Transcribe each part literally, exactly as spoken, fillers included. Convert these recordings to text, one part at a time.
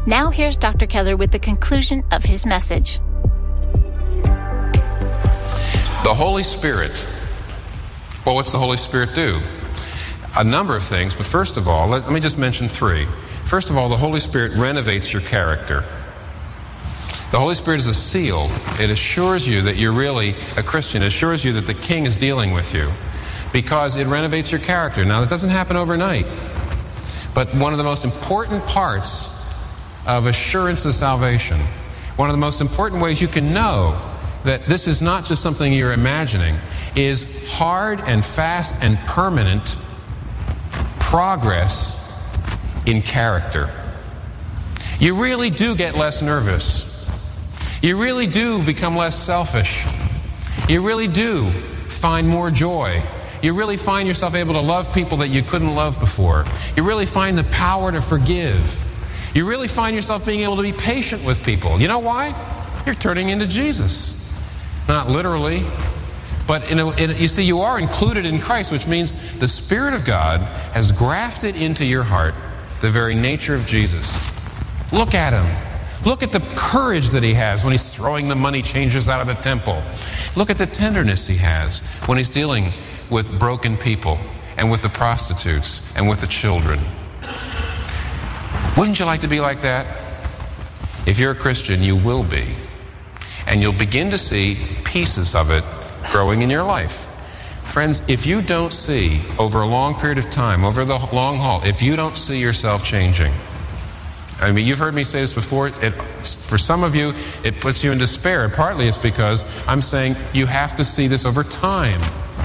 Now here's Doctor Keller with the conclusion of his message. The Holy Spirit. Well, what's the Holy Spirit do? A number of things, but first of all, let, let me just mention three. First of all, the Holy Spirit renovates your character. The Holy Spirit is a seal. It assures you that you're really a Christian. It assures you that the King is dealing with you because it renovates your character. Now, that doesn't happen overnight, but one of the most important parts of assurance of salvation, one of the most important ways you can know that this is not just something you're imagining, is hard and fast and permanent progress in character. You really do get less nervous. You really do become less selfish. You really do find more joy. You really find yourself able to love people that you couldn't love before. You really find the power to forgive. You really find yourself being able to be patient with people. You know why? You're turning into Jesus. Not literally, but in a, in a, you see, you are included in Christ, which means the Spirit of God has grafted into your heart the very nature of Jesus. Look at him. Look at the courage that he has when he's throwing the money changers out of the temple. Look at the tenderness he has when he's dealing with broken people and with the prostitutes and with the children. Wouldn't you like to be like that? If you're a Christian, you will be. And you'll begin to see pieces of it growing in your life. Friends, if you don't see over a long period of time, over the long haul, if you don't see yourself changing, I mean, you've heard me say this before, it, for some of you, it puts you in despair. And partly it's because I'm saying you have to see this over time.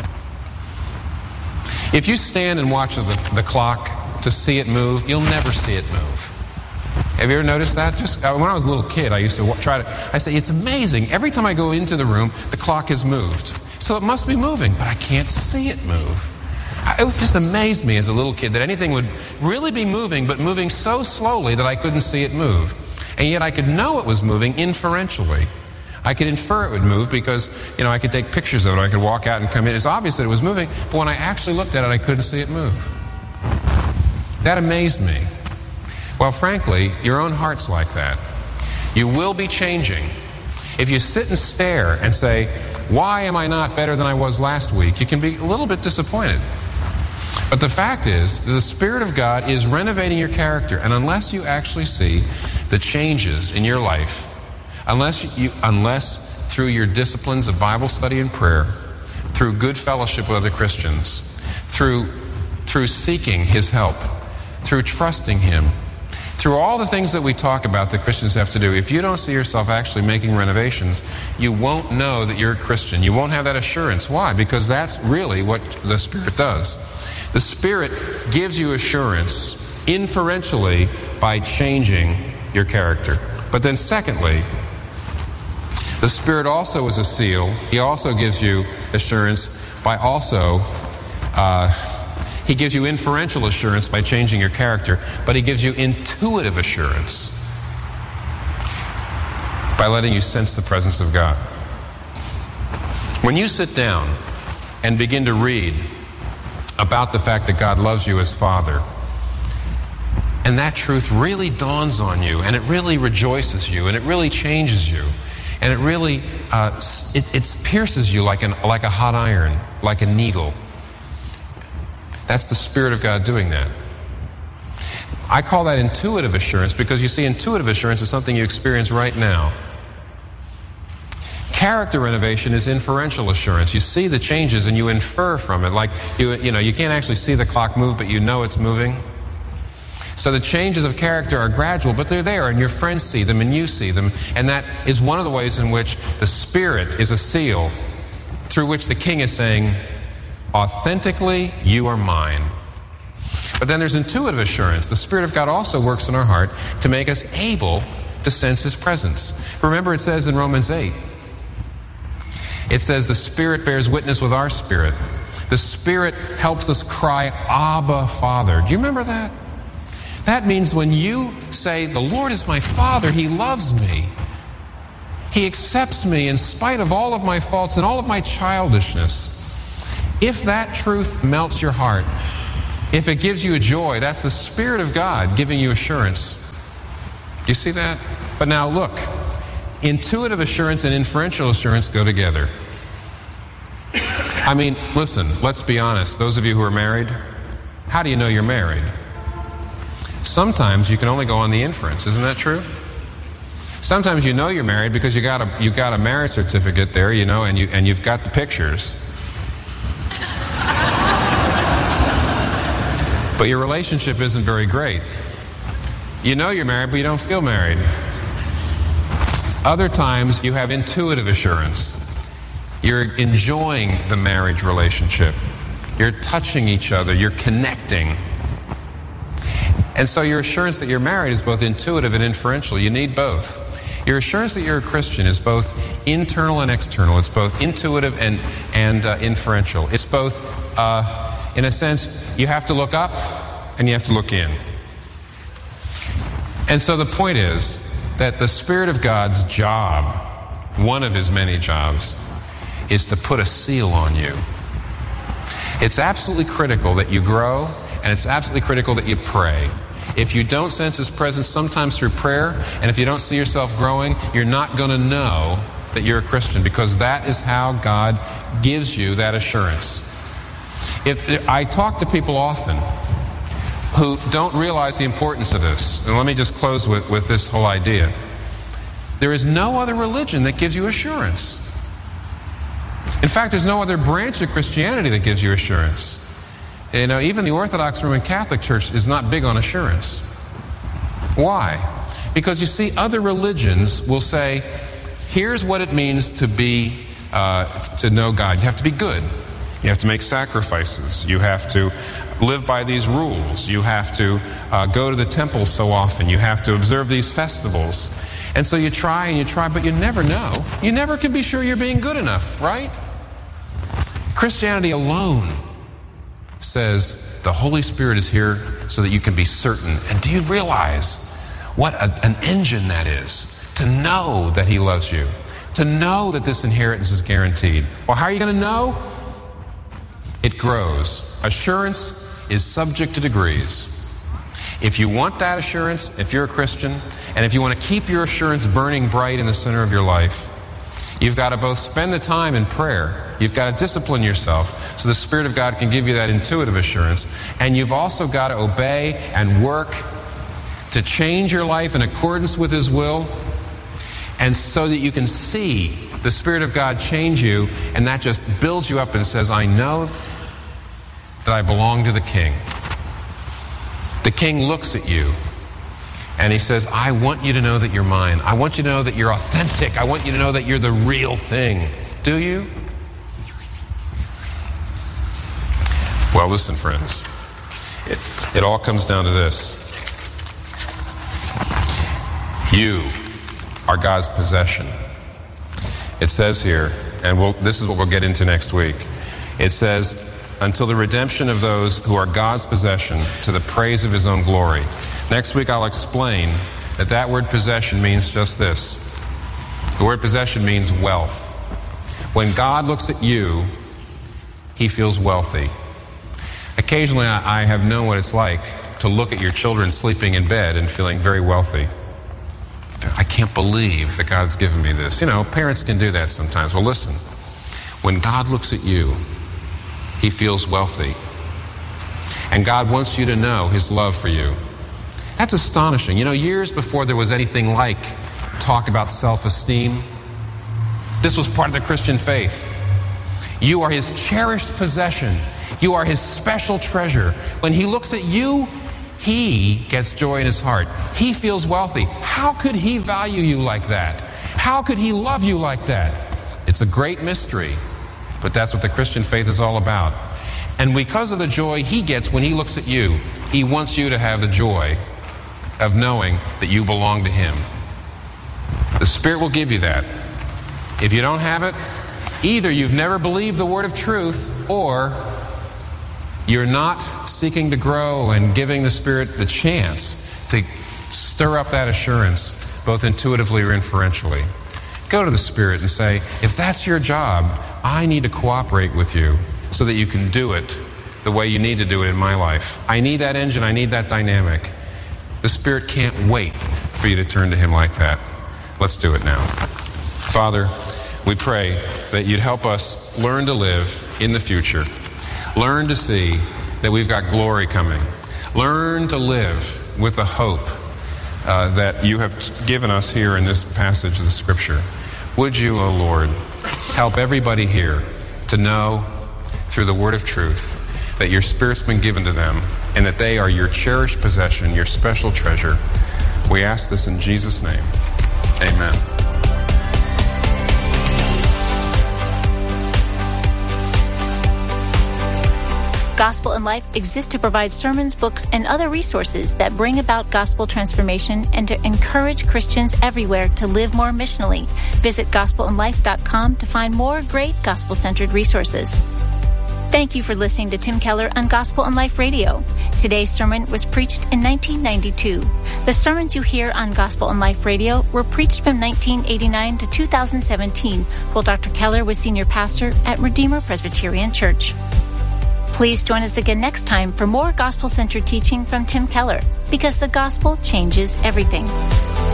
If you stand and watch the, the clock to see it move, you'll never see it move. Have you ever noticed that? Just uh, when I was a little kid, I used to w- try to, I say, it's amazing. Every time I go into the room, the clock has moved. So it must be moving, but I can't see it move. I, it just amazed me as a little kid that anything would really be moving, but moving so slowly that I couldn't see it move. And yet I could know it was moving inferentially. I could infer it would move because, you know, I could take pictures of it. I could walk out and come in. It's obvious that it was moving, but when I actually looked at it, I couldn't see it move. That amazed me. Well, frankly, your own heart's like that. You will be changing. If you sit and stare and say, why am I not better than I was last week? You can be a little bit disappointed. But the fact is, that the Spirit of God is renovating your character. And unless you actually see the changes in your life, unless you, unless through your disciplines of Bible study and prayer, through good fellowship with other Christians, through, through seeking His help, through trusting Him, through all the things that we talk about that Christians have to do, if you don't see yourself actually making renovations, you won't know that you're a Christian. You won't have that assurance. Why? Because that's really what the Spirit does. The Spirit gives you assurance inferentially by changing your character. But then secondly, the Spirit also is a seal. He also gives you assurance by also... Uh, He gives you inferential assurance by changing your character, but He gives you intuitive assurance by letting you sense the presence of God. When you sit down and begin to read about the fact that God loves you as Father, and that truth really dawns on you, and it really rejoices you, and it really changes you, and it really uh, it, it pierces you like, an, like a hot iron, like a needle. That's the Spirit of God doing that. I call that intuitive assurance because, you see, intuitive assurance is something you experience right now. Character renovation is inferential assurance. You see the changes and you infer from it. Like, you, you know, you can't actually see the clock move, but you know it's moving. So the changes of character are gradual, but they're there, and your friends see them and you see them. And that is one of the ways in which the Spirit is a seal through which the King is saying, authentically, you are mine. But then there's intuitive assurance. The Spirit of God also works in our heart to make us able to sense His presence. Remember, it says in Romans eight, it says the Spirit bears witness with our spirit. The Spirit helps us cry, Abba, Father. Do you remember that? That means when you say, the Lord is my Father, He loves me. He accepts me in spite of all of my faults and all of my childishness. If that truth melts your heart, if it gives you a joy, that's the Spirit of God giving you assurance. You see that? But now look, intuitive assurance and inferential assurance go together. I mean, listen, let's be honest. Those of you who are married, how do you know you're married? Sometimes you can only go on the inference. Isn't that true? Sometimes you know you're married because you got a you got a marriage certificate there, you know, and you and you've got the pictures. But your relationship isn't very great. You know you're married, but you don't feel married. Other times you have intuitive assurance. You're enjoying the marriage relationship. You're touching each other. You're connecting. And so your assurance that you're married is both intuitive and inferential. You need both. Your assurance that you're a Christian is both internal and external. It's both intuitive and, and uh, inferential. It's both, uh, in a sense, you have to look up and you have to look in. And so the point is that the Spirit of God's job, one of his many jobs, is to put a seal on you. It's absolutely critical that you grow, and it's absolutely critical that you pray. If you don't sense his presence sometimes through prayer, and if you don't see yourself growing, you're not going to know that you're a Christian, because that is how God gives you that assurance. If I talk to people often who don't realize the importance of this, and let me just close with, with this whole idea. There is no other religion that gives you assurance. In fact, there's no other branch of Christianity that gives you assurance. You know, even the Orthodox Roman Catholic Church is not big on assurance. Why? Because you see, other religions will say, here's what it means to be, uh, to know God. You have to be good. You have to make sacrifices. You have to live by these rules. You have to uh, go to the temple so often. You have to observe these festivals. And so you try and you try, but you never know. You never can be sure you're being good enough, right? Christianity alone says the Holy Spirit is here so that you can be certain. And do you realize what a, an engine that is? To know that he loves you. To know that this inheritance is guaranteed. Well, how are you going to know? It grows. Assurance is subject to degrees. If you want that assurance, if you're a Christian, and if you want to keep your assurance burning bright in the center of your life, you've got to both spend the time in prayer. You've got to discipline yourself so the Spirit of God can give you that intuitive assurance. And you've also got to obey and work to change your life in accordance with his will, and so that you can see the Spirit of God change you, and that just builds you up and says, I know that I belong to the King. The King looks at you and he says, I want you to know that you're mine. I want you to know that you're authentic. I want you to know that you're the real thing. Do you? Well, listen, friends. It, it all comes down to this. You are God's possession. It says here, and we'll, this is what we'll get into next week. It says, until the redemption of those who are God's possession to the praise of his own glory. Next week I'll explain that that word possession means just this. The word possession means wealth. When God looks at you, he feels wealthy. Occasionally I, I have known what it's like to look at your children sleeping in bed and feeling very wealthy. I can't believe that God's given me this. You know, parents can do that sometimes. Well, listen, when God looks at you, he feels wealthy. And God wants you to know his love for you. That's astonishing. You know, years before there was anything like talk about self-esteem, this was part of the Christian faith. You are his cherished possession. You are his special treasure. When he looks at you, he gets joy in his heart. He feels wealthy. How could he value you like that? How could he love you like that? It's a great mystery, but that's what the Christian faith is all about. And because of the joy he gets when he looks at you, he wants you to have the joy of knowing that you belong to him. The Spirit will give you that. If you don't have it, either you've never believed the word of truth, or you're not seeking to grow and giving the Spirit the chance to stir up that assurance, both intuitively or inferentially. Go to the Spirit and say, if that's your job, I need to cooperate with you so that you can do it the way you need to do it in my life. I need that engine. I need that dynamic. The Spirit can't wait for you to turn to him like that. Let's do it now. Father, we pray that you'd help us learn to live in the future. Learn to see that we've got glory coming. Learn to live with the hope uh, that you have given us here in this passage of the Scripture. Would you, O Lord, help everybody here to know through the word of truth that your Spirit's been given to them and that they are your cherished possession, your special treasure. We ask this in Jesus' name. Amen. Gospel in Life exists to provide sermons, books, and other resources that bring about gospel transformation and to encourage Christians everywhere to live more missionally. Visit gospel in life dot com to find more great gospel-centered resources. Thank you for listening to Tim Keller on Gospel in Life Radio. Today's sermon was preached in nineteen ninety-two. The sermons you hear on Gospel in Life Radio were preached from nineteen eighty-nine to two thousand seventeen, while Doctor Keller was senior pastor at Redeemer Presbyterian Church. Please join us again next time for more gospel-centered teaching from Tim Keller, because the gospel changes everything.